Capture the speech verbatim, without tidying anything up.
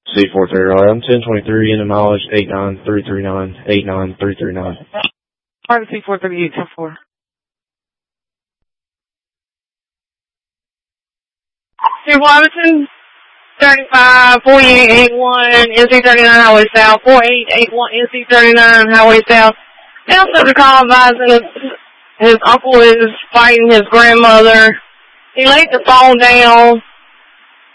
C four three, right. I'm ten twenty-three, in knowledge, eight nine three three nine, eight nine three three nine. Private C four three eight ten four. Two Robinson, thirty-five, forty-eight eighty-one, N C thirty-nine, Highway South, forty-eight eighty-one, N C thirty-nine, Highway South. Now, subject call advising his, his uncle is fighting his grandmother. He laid the phone down.